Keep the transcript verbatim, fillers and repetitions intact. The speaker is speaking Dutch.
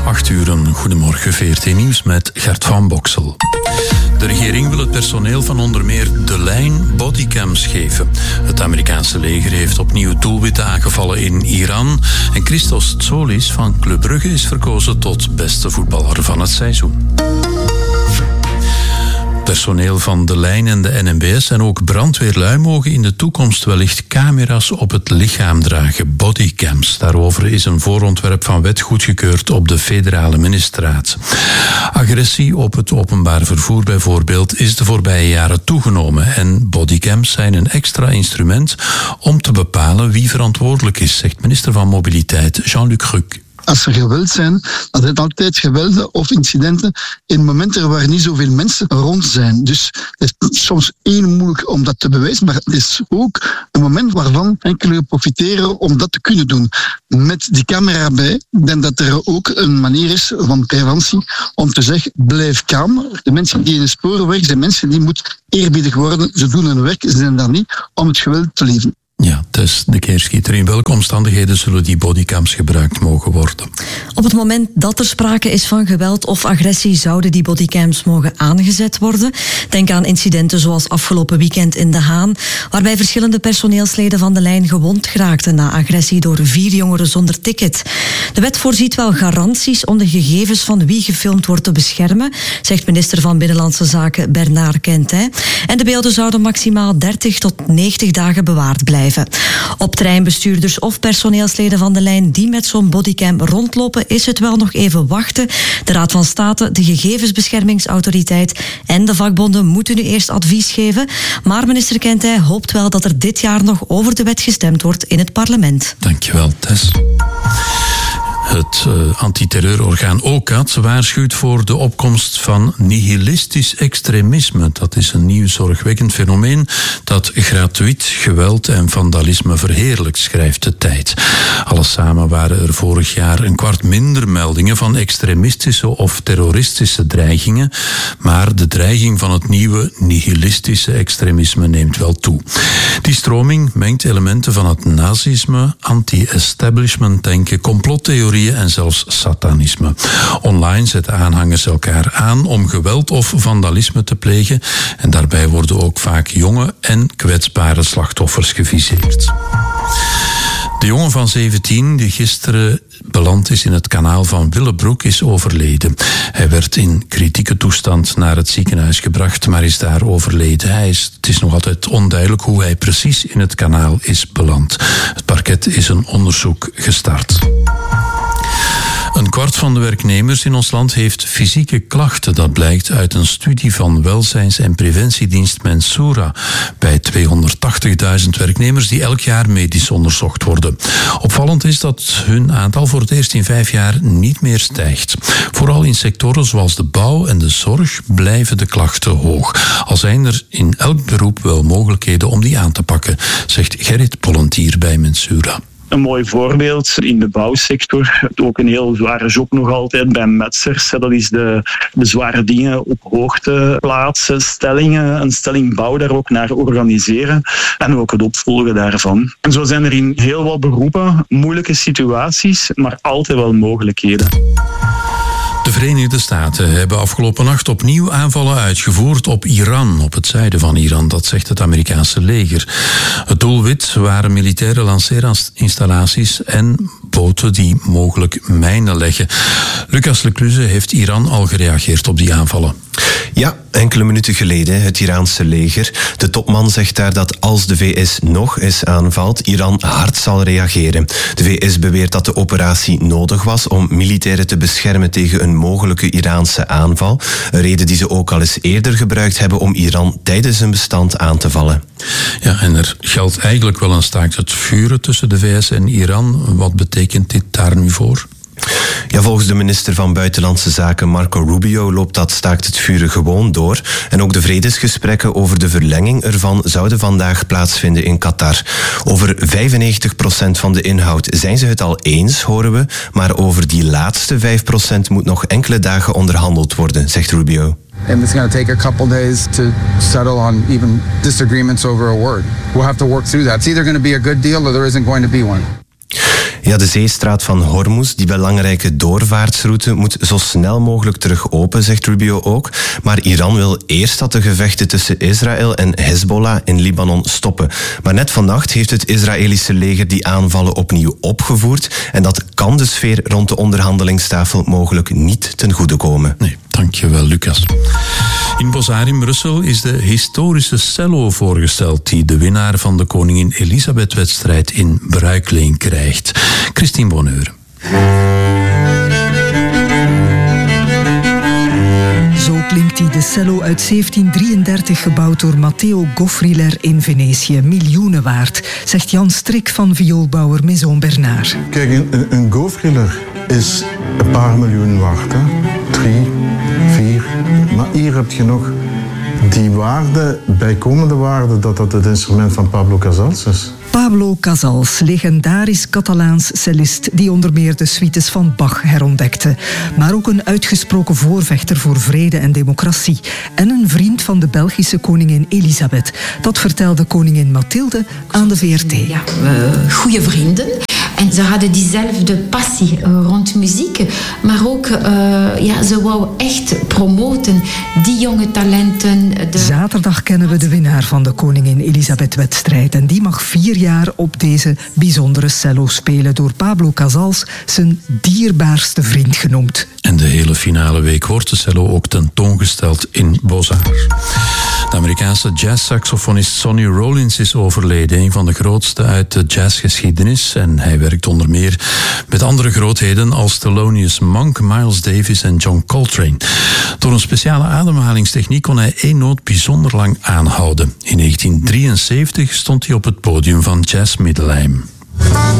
acht uur, een goedemorgen, V R T Nieuws met Gert van Boksel. De regering wil het personeel van onder meer De Lijn bodycams geven. Het Amerikaanse leger heeft opnieuw doelwitten aangevallen in Iran. En Christos Tsolis van Club Brugge is verkozen tot beste voetballer van het seizoen. Personeel van De Lijn en de N M B S en ook brandweerlui mogen in de toekomst wellicht camera's op het lichaam dragen, bodycams. Daarover is een voorontwerp van wet goedgekeurd op de federale ministerraad. Agressie op het openbaar vervoer bijvoorbeeld is de voorbije jaren toegenomen en bodycams zijn een extra instrument om te bepalen wie verantwoordelijk is, zegt minister van Mobiliteit Jean-Luc Cruc. Als er geweld zijn, dan zijn altijd gewelden of incidenten in momenten waar niet zoveel mensen rond zijn. Dus het is soms heel moeilijk om dat te bewijzen, maar het is ook een moment waarvan enkele profiteren om dat te kunnen doen. Met die camera bij, ik denk dat er ook een manier is van preventie om te zeggen, blijf kalm. De mensen die in de sporen werken zijn mensen die moeten eerbiedig worden. Ze doen hun werk, ze zijn daar niet om het geweld te leven. Ja, Tess de Keerschieter. In welke omstandigheden zullen die bodycams gebruikt mogen worden? Op het moment dat er sprake is van geweld of agressie zouden die bodycams mogen aangezet worden. Denk aan incidenten zoals afgelopen weekend in De Haan, waarbij verschillende personeelsleden van De Lijn gewond geraakten na agressie door vier jongeren zonder ticket. De wet voorziet wel garanties om de gegevens van wie gefilmd wordt te beschermen, zegt minister van Binnenlandse Zaken Bernard Quentin. En de beelden zouden maximaal dertig tot negentig dagen bewaard blijven. Op treinbestuurders of personeelsleden van De Lijn die met zo'n bodycam rondlopen, is het wel nog even wachten. De Raad van State, de Gegevensbeschermingsautoriteit en de vakbonden moeten nu eerst advies geven. Maar minister Quentin hoopt wel dat er dit jaar nog over de wet gestemd wordt in het parlement. Dankjewel, Tess. Het uh, antiterreurorgaan O C A D waarschuwt voor de opkomst van nihilistisch extremisme. Dat is een nieuw zorgwekkend fenomeen dat gratuit geweld en vandalisme verheerlijkt, schrijft de Tijd. Alles samen waren er vorig jaar een kwart minder meldingen van extremistische of terroristische dreigingen, maar de dreiging van het nieuwe nihilistische extremisme neemt wel toe. Die stroming mengt elementen van het nazisme, anti-establishment denken, complottheorie en zelfs satanisme. Online zetten aanhangers elkaar aan om geweld of vandalisme te plegen en daarbij worden ook vaak jonge en kwetsbare slachtoffers geviseerd. De jongen van zeventien die gisteren beland is in het kanaal van Willebroek is overleden. Hij werd in kritieke toestand naar het ziekenhuis gebracht, maar is daar overleden. Hij is, het is nog altijd onduidelijk hoe hij precies in het kanaal is beland. Het parket is een onderzoek gestart. Een kwart van de werknemers in ons land heeft fysieke klachten. Dat blijkt uit een studie van welzijns- en preventiedienst Mensura bij tweehonderdtachtigduizend werknemers die elk jaar medisch onderzocht worden. Opvallend is dat hun aantal voor het eerst in vijf jaar niet meer stijgt. Vooral in sectoren zoals de bouw en de zorg blijven de klachten hoog. Al zijn er in elk beroep wel mogelijkheden om die aan te pakken, zegt Gerrit Pollentier bij Mensura. Een mooi voorbeeld in de bouwsector. Ook een heel zware job nog altijd bij metsers. Dat is de, de zware dingen op hoogte plaatsen, stellingen, een stelling bouw daar ook naar organiseren en ook het opvolgen daarvan. En zo zijn er in heel wat beroepen moeilijke situaties, maar altijd wel mogelijkheden. De Verenigde Staten hebben afgelopen nacht opnieuw aanvallen uitgevoerd op Iran, op het zuiden van Iran, dat zegt het Amerikaanse leger. Het doelwit waren militaire lanceerinstallaties en boten die mogelijk mijnen leggen. Lucas Lecluze heeft Iran al gereageerd op die aanvallen. Ja, enkele minuten geleden, het Iraanse leger. De topman zegt daar dat als de V S nog eens aanvalt, Iran hard zal reageren. De V S beweert dat de operatie nodig was om militairen te beschermen tegen een mogelijke Iraanse aanval. Een reden die ze ook al eens eerder gebruikt hebben om Iran tijdens een bestand aan te vallen. Ja, en er geldt eigenlijk wel een staakt het vuren tussen de V S en Iran. Wat betekent dit daar nu voor? Ja, volgens de minister van Buitenlandse Zaken Marco Rubio loopt dat staakt het vuren gewoon door. En ook de vredesgesprekken over de verlenging ervan zouden vandaag plaatsvinden in Qatar. Over vijfennegentig procent van de inhoud zijn ze het al eens, horen we. Maar over die laatste vijf procent moet nog enkele dagen onderhandeld worden, zegt Rubio. And it's going to take a couple days to settle on even disagreements over a word. We'll have to work through that. It's either going to be a good deal or there isn't going to be one. Ja, de zeestraat van Hormuz, die belangrijke doorvaartsroute, moet zo snel mogelijk terug open, zegt Rubio ook. Maar Iran wil eerst dat de gevechten tussen Israël en Hezbollah in Libanon stoppen. Maar net vannacht heeft het Israëlische leger die aanvallen opnieuw opgevoerd. En dat kan de sfeer rond de onderhandelingstafel mogelijk niet ten goede komen. Nee, dankjewel, Lucas. In Bozar in Brussel is de historische cello voorgesteld die de winnaar van de Koningin Elisabeth-wedstrijd in bruikleen krijgt. Christine Bonheur. Zo klinkt die de cello uit zeventien drieëndertig, gebouwd door Matteo Goffriller in Venetië. Miljoenen waard, zegt Jan Strik van vioolbouwer Maison Bernard. Kijk, een, een Goffriller is een paar miljoen waard. Hè? Drie, vier. Maar hier heb je nog die waarde, bijkomende waarde, dat dat het instrument van Pablo Casals is. Pablo Casals, legendarisch Catalaans cellist die onder meer de suites van Bach herontdekte. Maar ook een uitgesproken voorvechter voor vrede en democratie. En een vriend van de Belgische koningin Elisabeth. Dat vertelde koningin Mathilde aan de V R T. Ja, uh, goede vrienden. En ze hadden diezelfde passie uh, rond muziek. Maar ook, uh, ja, ze wou echt promoten die jonge talenten. De... Zaterdag kennen we de winnaar van de Koningin Elisabeth-wedstrijd. En die mag vier jaar op deze bijzondere cello spelen. Door Pablo Casals zijn dierbaarste vriend genoemd. En de hele finale week wordt de cello ook tentoongesteld in Bozar. De Amerikaanse jazzsaxofonist Sonny Rollins is overleden. Een van de grootste uit de jazzgeschiedenis. En hij werkt onder meer met andere grootheden als Thelonious Monk, Miles Davis en John Coltrane. Door een speciale ademhalingstechniek kon hij één noot bijzonder lang aanhouden. In negentien drieënzeventig stond hij op het podium van Jazz Middelheim.